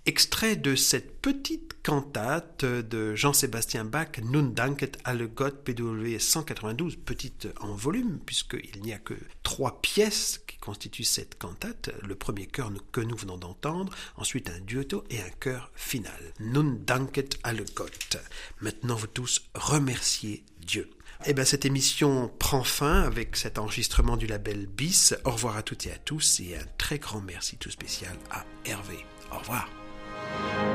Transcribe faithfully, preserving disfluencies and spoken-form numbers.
Extrait de cette petite cantate de Jean-Sébastien Bach, Nun danket alle Gott, P W cent quatre-vingt-douze, petite en volume, puisqu'il n'y a que trois pièces qui constituent cette cantate. Le premier chœur que nous venons d'entendre, ensuite un duetto et un chœur final. Nun danket alle Gott. Maintenant, vous tous remerciez Dieu. Eh bien, cette émission prend fin avec cet enregistrement du label B I S. Au revoir à toutes et à tous et un très grand merci tout spécial à Hervé. Au revoir.